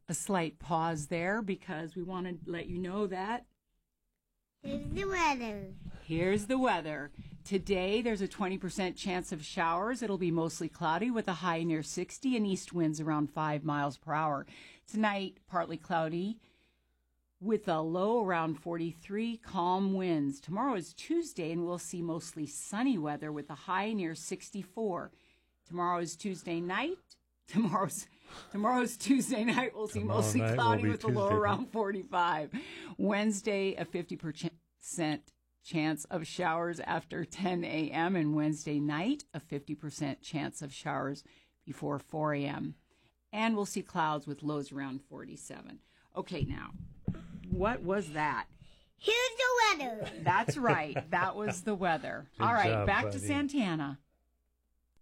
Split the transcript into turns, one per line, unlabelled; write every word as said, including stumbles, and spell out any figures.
a slight pause there because we want to let you know that
Here's the weather.
Here's the weather. Today, there's a twenty percent chance of showers. It'll be mostly cloudy with a high near sixty and east winds around five miles per hour. Tonight, partly cloudy with a low around forty-three, calm winds. Tomorrow is Tuesday, and we'll see mostly sunny weather with a high near sixty-four. Tomorrow is Tuesday night. Tomorrow's tomorrow's Tuesday night. We'll see
Tomorrow
mostly
night
cloudy
will be
with a low
Tuesday
around
night.
forty-five. Wednesday, a fifty percent chance of showers after ten a.m. and Wednesday night, a fifty percent chance of showers before four a.m. And we'll see clouds with lows around forty-seven. Okay, now, what was that?
Here's the weather.
That's right. That was the weather.
Good
All right,
job,
back to
buddy.
Santana.